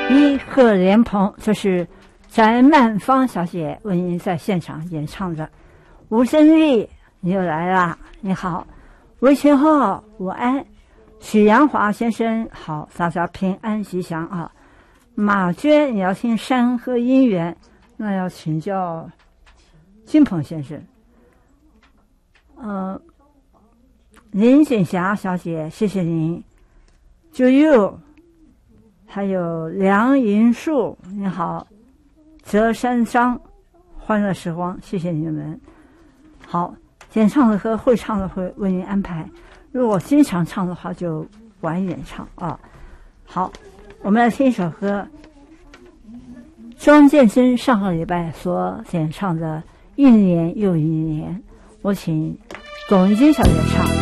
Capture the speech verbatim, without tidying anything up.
与贺连鹏，这是翟曼芳小姐为您在现场演唱的。吴珍丽，你又来啦，你好。魏群浩，午安。许阳华先生，好，大家平安吉祥啊。马娟，你要听《山河姻缘》，那要请教金鹏先生。呃，林锦霞小姐，谢谢您。就又还有梁银树，你好。泽山章，欢乐时光，谢谢你们。好，演唱的和会唱的会为您安排，如果经常唱的话就晚一点唱啊。好，我们来听一首歌，庄建真上个礼拜所演唱的《一年又一年》，我请龚一金小姐唱。